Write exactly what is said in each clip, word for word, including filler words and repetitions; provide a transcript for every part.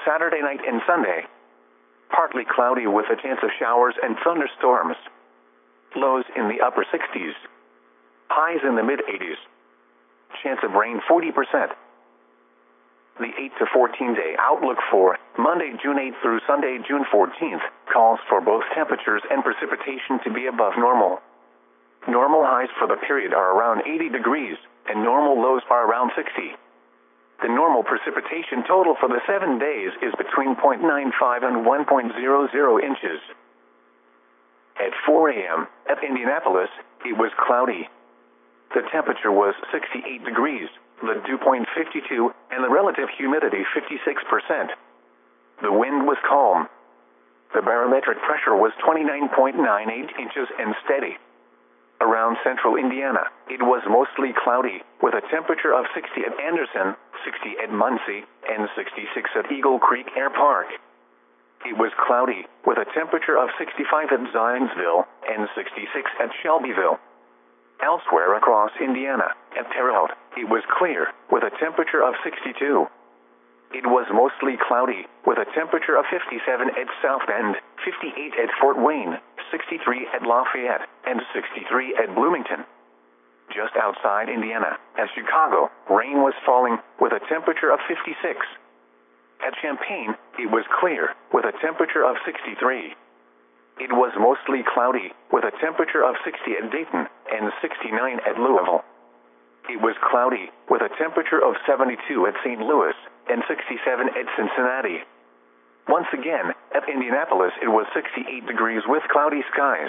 Saturday night and Sunday. Partly cloudy with a chance of showers and thunderstorms. Lows in the upper sixties. Highs in the mid-eighties. Chance of rain forty percent. The eight to fourteen day outlook for Monday, June eighth through Sunday, June fourteenth, calls for both temperatures and precipitation to be above normal. Normal highs for the period are around eighty degrees, and normal lows are around sixty. The normal precipitation total for the seven days is between zero point nine five and one point zero zero inches. At four a m at Indianapolis, it was cloudy. The temperature was sixty-eight degrees, the dew point fifty-two, and the relative humidity fifty-six percent. The wind was calm. The barometric pressure was twenty-nine point nine eight inches and steady. Around central Indiana, it was mostly cloudy, with a temperature of sixty at Anderson, sixty at Muncie, and sixty-six at Eagle Creek Air Park. It was cloudy, with a temperature of sixty-five at Zionsville, and sixty-six at Shelbyville. Elsewhere across Indiana, at Terre Haute, it was clear, with a temperature of sixty-two. It was mostly cloudy, with a temperature of fifty-seven at South Bend, fifty-eight at Fort Wayne, sixty-three at Lafayette, and sixty-three at Bloomington. Just outside Indiana, at Chicago, rain was falling, with a temperature of fifty-six. At Champaign, it was clear, with a temperature of sixty-three. It was mostly cloudy, with a temperature of sixty at Dayton, and sixty-nine at Louisville. It was cloudy, with a temperature of seventy-two at Saint Louis, and sixty-seven at Cincinnati. Once again, at Indianapolis it was sixty-eight degrees with cloudy skies.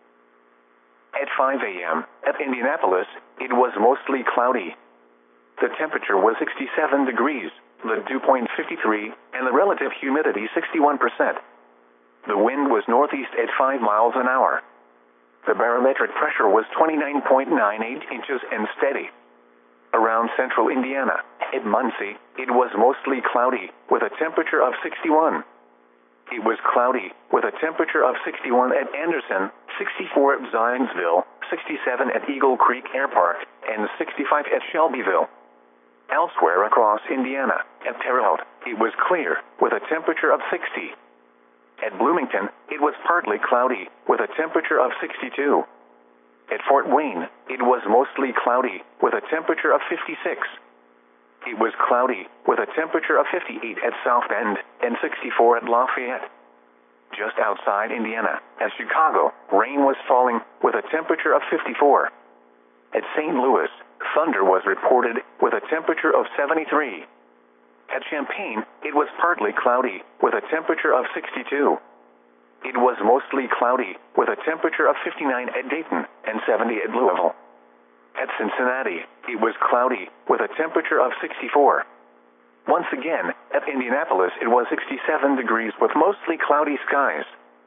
At five a m, at Indianapolis, it was mostly cloudy. The temperature was sixty-seven degrees, the dew point fifty-three, and the relative humidity sixty-one percent. The wind was northeast at five miles an hour. The barometric pressure was twenty-nine point nine eight inches and steady. Around central Indiana, at Muncie, it was mostly cloudy, with a temperature of sixty-one. It was cloudy, with a temperature of sixty-one at Anderson, sixty-four at Zionsville, sixty-seven at Eagle Creek Air Park, and sixty-five at Shelbyville. Elsewhere across Indiana, at Terre Haute, it was clear, with a temperature of sixty. At Bloomington, it was partly cloudy, with a temperature of sixty-two. At Fort Wayne, it was mostly cloudy, with a temperature of fifty-six. It was cloudy, with a temperature of fifty-eight at South Bend, and sixty-four at Lafayette. Just outside Indiana, at Chicago, rain was falling, with a temperature of fifty-four. At Saint Louis, thunder was reported, with a temperature of seventy-three. At Champaign, it was partly cloudy, with a temperature of sixty-two. It was mostly cloudy, with a temperature of fifty-nine at Dayton, and seventy at Louisville. At Cincinnati, it was cloudy, with a temperature of sixty-four. Once again, at Indianapolis it was sixty-seven degrees with mostly cloudy skies.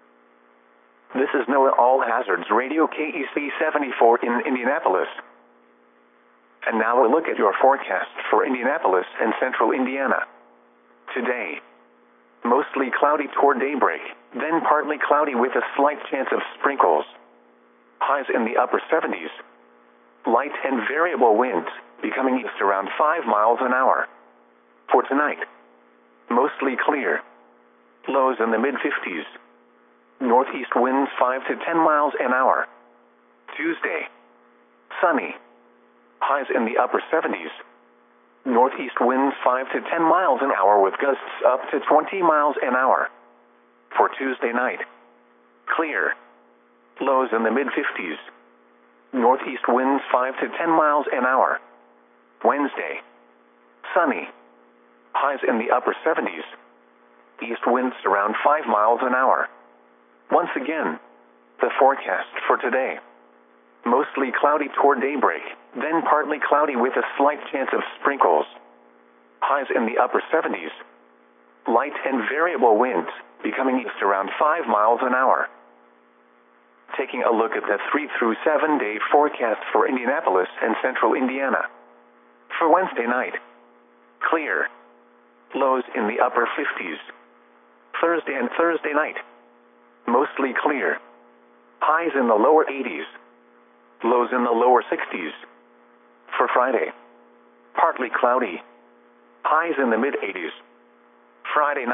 This is NOAA All Hazards Radio K E C seventy-four in Indianapolis. And now a look at your forecast for Indianapolis and central Indiana. Today, mostly cloudy toward daybreak, then partly cloudy with a slight chance of sprinkles. Highs in the upper seventies. Light and variable winds, becoming east around five miles an hour. For tonight, mostly clear. Lows in the mid-fifties. Northeast winds five to ten miles an hour. Tuesday, sunny. Highs in the upper seventies. Northeast winds five to ten miles an hour with gusts up to twenty miles an hour. For Tuesday night, clear. Lows in the mid-fifties. Northeast winds five to ten miles an hour. Wednesday, sunny. Highs in the upper seventies. East winds around five miles an hour. Once again, the forecast for today. Mostly cloudy toward daybreak, then partly cloudy with a slight chance of sprinkles. Highs in the upper seventies. Light and variable winds, becoming east around five miles an hour. Taking a look at the three through seven day forecast for Indianapolis and central Indiana. For Wednesday night, clear. Lows in the upper fifties. Thursday and Thursday night, mostly clear. Highs in the lower eighties. Lows in the lower sixties. For Friday, partly cloudy. Highs in the mid-eighties. Friday night.